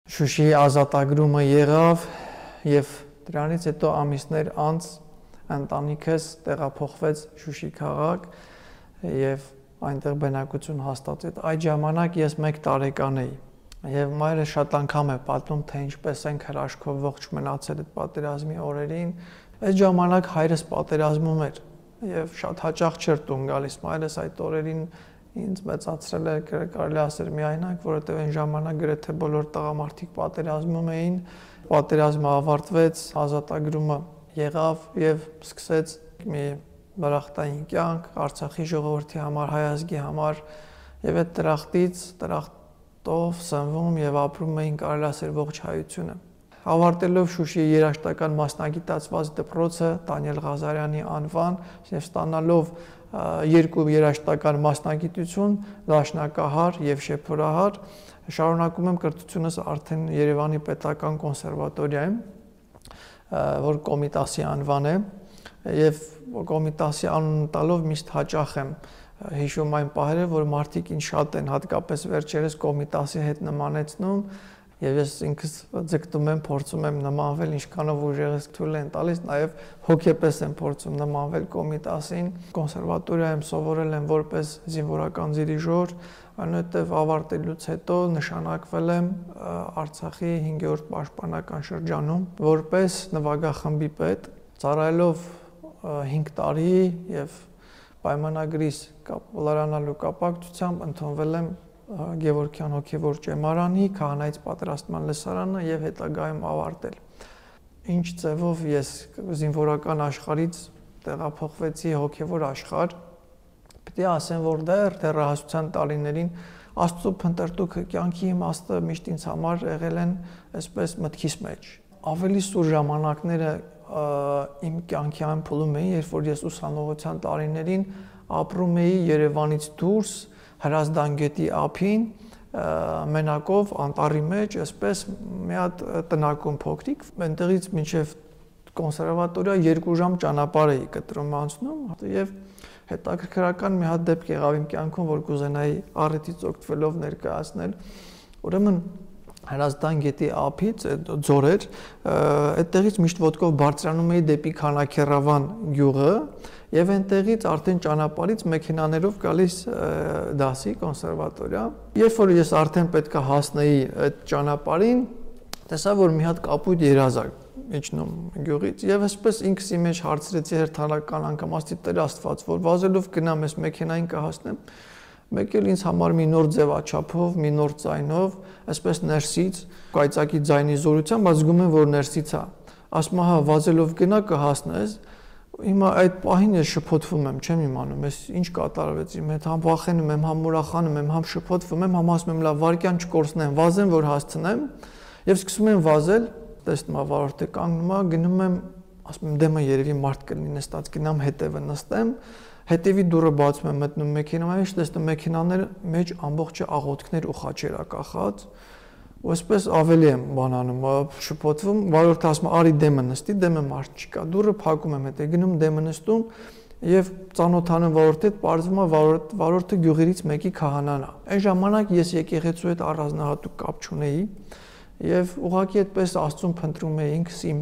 Շուշիի ազատագրումը եղավ եւ դրանից հետո ամիսներ անց ընտանիքս տեղափոխվեց Շուշի քաղաք եւ այնտեղ բնակություն հաստատեց։ Այդ ժամանակ ես 1 տարեկան էի եւ մայրը շատ անգամ է պատմում, թե ինչպես ենք հրաշքով ողջ մնացել այդ պատերազմի օրերին։ Այդ ժամանակ հայրս պատերազմում էր եւ շատ հաճախ չէր տուն գալիս։ Մայրս այդ օրերին ինձ մեծացրել է, կարելի ասել միայնակ, որովհետև այն ժամանակ գրեթե բոլոր տղամարդիկ պատերազմում էին։ Պատերազմը ավարտվեց, ազատագրումը եղավ եւ սկսեց մի դրախտային կյանք Արցախի ժողովրդի համար, հայ ազգի համար եւ այդ դրախտով սնվում եւ ապրում էին, կարելի ասել, ողջ հայությունը։ Ավարտելով Շուշիի երաժշտական մասնագիտացված դպրոցը Դանիել Ղազարյանի անվան եւ ստանալով 2 երաժշտական մասնագիտություն, դաշնակահար եւ շեփորահար, շարունակում եմ կրթությունս արդեն Երևանի պետական կոնսերվատորիայում, որ Կոմիտասի անվան է, եւ Կոմիտասի անուն տալով միշտ հաճախ եմ հիշում այն պահերը, որ մարդիկ ինձ շատ են հատկապես վերջերս Կոմիտասի հետ նմանեցնում եւ ես ինքս ձգտում եմ, փորձում եմ նմանվել, ինչքանով ուժեղս թույլ են տալիս, նաեւ հոգեպես եմ փորձում նմանվել Կոմիտասին։ Կոնսերվատորիայում սովորել եմ որպես զինվորական դիրիժոր, այնուհետեւ ավարտելուց հետո նշանակվել եմ Արցախի 5-րդ պաշտպանական շրջանում որպես նվագախմբի պետ, ծառայելով 5 տարի եւ պայմանագրիս լրանալու կապակցությամբ ընդունվել եմ Գևորգյան հոգևոր ճեմարանի, քահանայից պատրաստման լսարանը եւ հետագայում ավարտել։ Ինչ ձևով ես զինվորական աշխարհից տեղափոխվեցի հոգևոր աշխարհ, պետք է ասեմ, որ դեռահասության տարիներին Աստծո փնտրտուքը կյանքի իմաստը միշտ ինձ համար եղել են այսպես մտքիս մեջ։ Ավելի սուր ժամանակները իմ կյանքի ամփոփում էին, երբ որ ես ուսանողության տարիներին ապրում էի Երևանից դուրս Հրազդան գետի ափին, մենակով անտառի մեջ, այսպես մի հատ տնակում փոքրիկ, այնտեղից մինչև կոնսերվատորիա 2 ժամ ճանապարհ էի կտրում անցնում եւ հետաքրքրական մի հատ դեպք եղավ իմ կյանքում, որ կուզենայի առիթից օգտվելով ներկայացնել։ Ուրեմն Հրազդան գետի ափից ձոր էր, այդտեղից միշտ ոտքով բարձրանում էի դեպի Քանաքեռավան գյուղը եւ այնտեղից արդեն ճանապարհից մեքենաներով գալիս դասի կոնսերվատորիա։ Երբ որ ես արդեն պետքա հասնեի այդ ճանապարհին, տեսա, որ մի հատ կապույտ երազակ իջնում գյուղից եւ այսպես ինքս իմ մեջ հարցրեցի հերթական անգամ, ասի Տեր Աստված, որ վազելով գնամ այս մեքենային կհասնեմ, մեկ էլ ինձ համար մի նոր ձևաչափով, մի նոր ձայնով, այսպես ներսից, կայծակի ձայնի զորությամբ, բայց զգում եմ, որ ներսից է։ Ասում եմ, հա, վազելով գնա կհասնես։ Հիմա այդ պահին ես շփոթվում եմ, չեմ իմանում, ես ինչ կատարվեց իմ հետ, համ վախենում եմ, համ ուրախանում եմ, համ շփոթվում եմ, համ ասում եմ, լավ, վարկյան չկորցնեմ, վազեմ, որ հասցնեմ, եւ սկսում եմ վազել, տեսնում եմ, վարորդը կանգնում է, գնում եմ, ասում եմ, դեմը երևի մարդ կլինի նստած, գնամ հետևը նստեմ, հետևի դուռը բացում եմ, մտնում մեքենայում, տեսնում մեքենաներ մեջ ամբողջը աղոթքներ ու խաչեր ա կախած, ու այսպես ավելի եմ բանանում, շփոթվում, վարորդը ասում է, արի դեմը նստի, դեմը մարդ չկա, դուռը փակում եմ, հետո գնում դեմը նստում եւ ծանոթանում վարորդի հետ, պարզվում է վարորդը գյուղերից մեկի քահանան է։ Այն ժամանակ ես եկեղեցու հետ առանձնահատուկ կապ չունեի եւ ուղղակի այդպես Աստծուն փնտրում էի ինքս իմ